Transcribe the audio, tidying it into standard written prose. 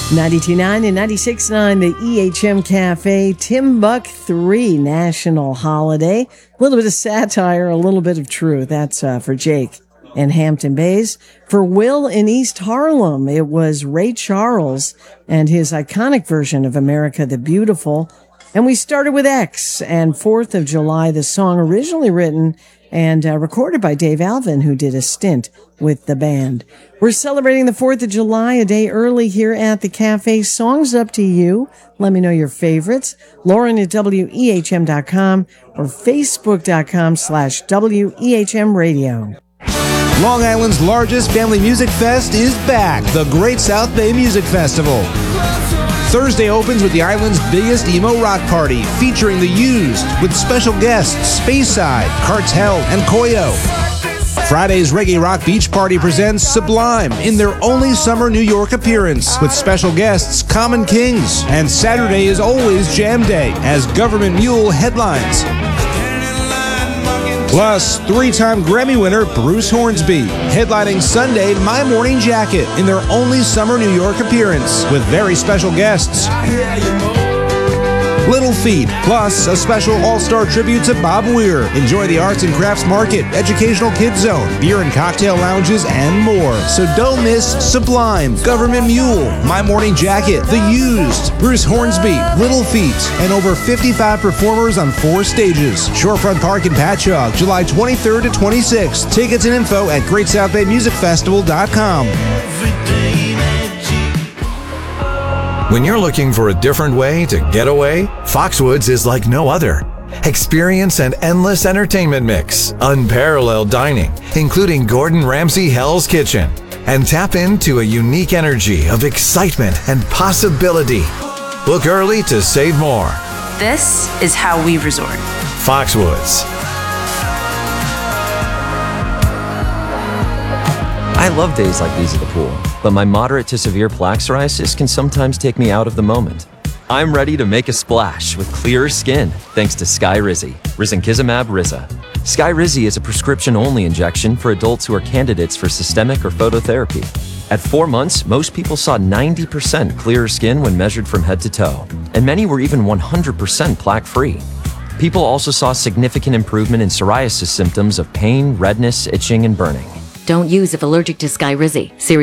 92.9 and 96.9, the EHM Cafe, Timbuk 3 National Holiday. A little bit of satire, a little bit of truth. That's for Jake in Hampton Bays. For Will in East Harlem, it was Ray Charles and his iconic version of America the Beautiful. And we started with X and 4th of July, the song originally written and recorded by Dave Alvin, who did a stint with the band. We're celebrating the 4th of July a day early here at the cafe. Songs up to you. Let me know your favorites. Lauren at WEHM.com or Facebook.com/WEHM Radio. Long Island's largest family music fest is back, the Great South Bay Music Festival. Thursday opens with the island's biggest emo rock party, featuring The Used, with special guests Speyside, Cartel, and Koyo. Friday's Reggae Rock Beach Party presents Sublime in their only summer New York appearance, with special guests Common Kings. And Saturday is always Jam Day, as Government Mule headlines. Plus, three-time Grammy winner Bruce Hornsby, headlining Sunday My Morning Jacket in their only summer New York appearance, with very special guests. Little Feat, plus a special all-star tribute to Bob Weir. Enjoy the arts and crafts market, educational kids zone, beer and cocktail lounges, and more. So don't miss Sublime, Government Mule, My Morning Jacket, The Used, Bruce Hornsby, Little Feat, and over 55 performers on 4 stages. Shorefront Park in Patchogue, July 23rd to 26th. Tickets and info at GreatSouthBayMusicFestival.com. When you're looking for a different way to get away, Foxwoods is like no other. Experience an endless entertainment mix, unparalleled dining, including Gordon Ramsay Hell's Kitchen, and tap into a unique energy of excitement and possibility. Book early to save more. This is how we resort. Foxwoods. I love days like these at the pool, but my moderate to severe plaque psoriasis can sometimes take me out of the moment. I'm ready to make a splash with clearer skin thanks to Skyrizi, Risankizumab Riza. Skyrizi is a prescription-only injection for adults who are candidates for systemic or phototherapy. At 4 months, most people saw 90% clearer skin when measured from head to toe, and many were even 100% plaque-free. People also saw significant improvement in psoriasis symptoms of pain, redness, itching, and burning. Don't use if allergic to Skyrizi.